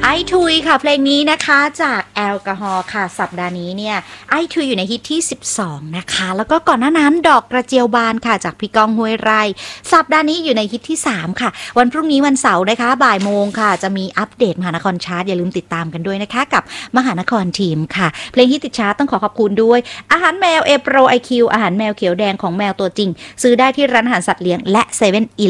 ไอทุยค่ะเพลงนี้นะคะจากแอลกอฮอล์ค่ะสัปดาห์นี้เนี่ยไอทุยอยู่ในฮิตที่12นะคะแล้วก็ก่อนหน้านั้นดอกกระเจียวบานค่ะจากพี่ก้องห้วยไร่สัปดาห์นี้อยู่ในฮิตที่3ค่ะวันพรุ่งนี้วันเสาร์นะคะบ่ายโมงค่ะจะมีอัปเดตมหานครชาร์ตอย่าลืมติดตามกันด้วยนะคะกับมหานครทีมค่ะเพลงฮิตติดชาร์ตต้องขอบคุณด้วยอาหารแมวเอโปรไอคิวอาหารแมวเขียวแดงของแมวตัวจริงซื้อได้ที่ร้านอาหารสัตว์เลี้ยงและ7-11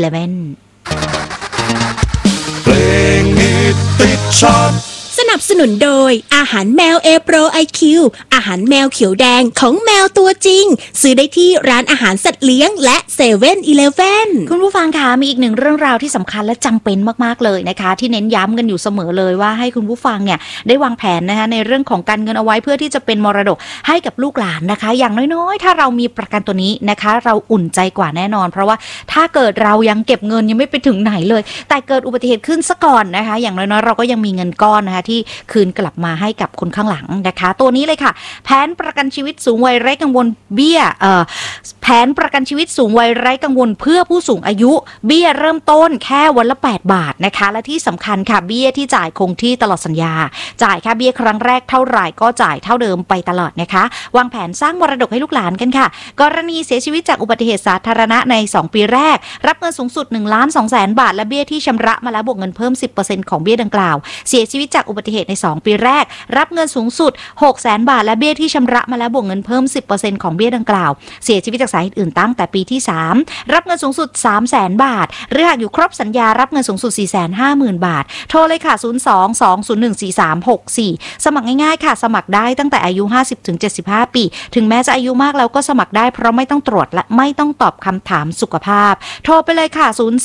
เพลงฮิตติดชาร์ตสนับสนุนโดยอาหารแมวเอโปรไอคิวอาหารแมวเขียวแดงของแมวตัวจริงซื้อได้ที่ร้านอาหารสัตว์เลี้ยงและ7-11 คุณผู้ฟังคะมีอีกหนึ่งเรื่องราวที่สำคัญและจำเป็นมากๆเลยนะคะที่เน้นย้ำกันอยู่เสมอเลยว่าให้คุณผู้ฟังเนี่ยได้วางแผนนะคะในเรื่องของการเงินเอาไว้เพื่อที่จะเป็นมรดกให้กับลูกหลานนะคะอย่างน้อยๆถ้าเรามีประกันตัวนี้นะคะเราอุ่นใจกว่าแน่นอนเพราะว่าถ้าเกิดเรายังเก็บเงินยังไม่ไปถึงไหนเลยแต่เกิดอุบัติเหตุขึ้นซะก่อนนะคะอย่างน้อยๆเราก็ยังมีเงินก้อนนะคะที่คืนกลับมาให้กับคนข้างหลังนะคะตัวนี้เลยค่ะแผนประกันชีวิตสูงวัยไร้กังวลเบี้ยแผนประกันชีวิตสูงวัยไร้กังวลเพื่อผู้สูงอายุเบี้ยเริ่มต้นแค่วันละ8 บาทนะคะและที่สำคัญค่ะเบี้ยที่จ่ายคงที่ตลอดสัญญาจ่ายค่าเบี้ยครั้งแรกเท่าไหร่ก็จ่ายเท่าเดิมไปตลอดนะคะวางแผนสร้างมรดกให้ลูกหลานกันค่ะกรณีเสียชีวิตจากอุบัติเหตุสาธารณะใน2 ปีแรกรับเงินสูงสุด1,200,000 บาทและเบี้ยที่ชำระมาแล้วบวกเงินเพิ่ม 10% ของเบี้ยดังกล่าวเสียชีวิตจากอุบัติเหตุใน2 ปีแรกรับเงินสูงสุด 600,000 บาทและเบี้ยที่ชำระมาแล้วบวกเงินเพิ่ม 10% ของเบี้ยดังกล่าวเสียชีวิตจากสาเหตุอื่นตั้งแต่ปีที่3รับเงินสูงสุด 300,000 บาทหรือหากอยู่ครบสัญญารับเงินสูงสุด 450,000 บาทโทรเลยค่ะ02-201-4364สมัครง่ายๆค่ะสมัครได้ตั้งแต่อายุ 50-75 ปีถึงแม้จะอายุมากแล้วก็สมัครได้เพราะไม่ต้องตรวจและไม่ต้องตอบคำถามสุขภาพโทรไปเลยค่ะ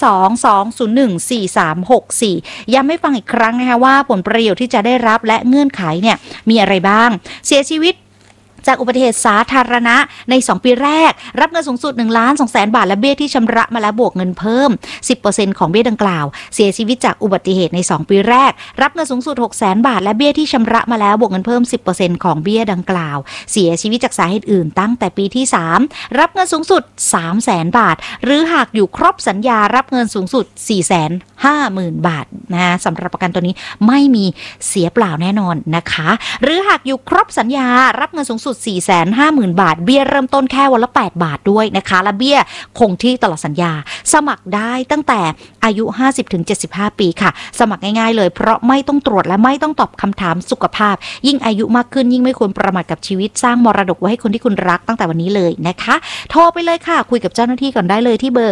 02-201-4364ย้ำให้ฟังอีกครั้งนะคะว่าผลประโยชน์ที่จะได้รับและเงื่อนไขเนี่ยมีอะไรบ้างเสียชีวิตจากอุบัติเหตุสาธารณะใน2 ปีแรกรับเงินสูงสุด 1,200,000 บาทและเบี้ยที่ชำระมาแล้วบวกเงินเพิ่ม 10% ของเบี้ยดังกล่าวเสียชีวิตจากอุบัติเหตุใน2 ปีแรกรับเงินสูงสุด 600,000 บาทและเบี้ยที่ชำระมาแล้วบวกเงินเพิ่ม 10% ของเบี้ยดังกล่าวเสียชีวิตจากสาเหตุอื่นตั้งแต่ปีที่3รับเงินสูงสุด 300,000 บาทหรือหากอยู่ครบสัญญารับเงินสูงสุด 450,000 บาทนะสำหรับประกันตัวนี้ไม่มีเสียเปล่าแน่นอนนะคะหรือหากอยู่ครบสัญญารับเงินสูงสุด 450,000 บาทเบี้ยเริ่มต้นแค่วันละ8 บาทด้วยนะคะและเบี้ยคงที่ตลอดสัญญาสมัครได้ตั้งแต่อายุ 50-75 ปีค่ะสมัครง่ายๆเลยเพราะไม่ต้องตรวจและไม่ต้องตอบคำถามสุขภาพยิ่งอายุมากขึ้นยิ่งไม่ควรประมาทกับชีวิตสร้างมรดกไว้ให้คนที่คุณรักตั้งแต่วันนี้เลยนะคะโทรไปเลยค่ะคุยกับเจ้าหน้าที่ก่อนได้เลยที่เบอร์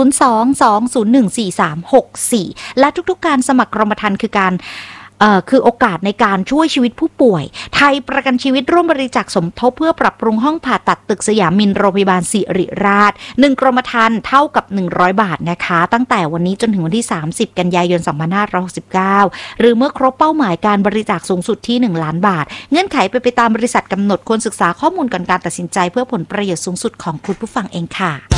02-201-4364 และทุกๆการสมัครกรมธรรม์คือโอกาสในการช่วยชีวิตผู้ป่วยไทยประกันชีวิตร่วมบริจาคสมทบเพื่อปรับปรุงห้องผ่าตัดตึกสยามมินโรงพยาบาลศิริราช1 กรมธรรม์เท่ากับ100 บาทนะคะตั้งแต่วันนี้จนถึงวันที่30 กันยายน 2569หรือเมื่อครบเป้าหมายการบริจาคสูงสุดที่1 ล้านบาทเงื่อนไขไปตามบริษัทกำหนดควรศึกษาข้อมูลก่อนการตัดสินใจเพื่อผลประโยชน์สูงสุดของคุณผู้ฟังเองค่ะ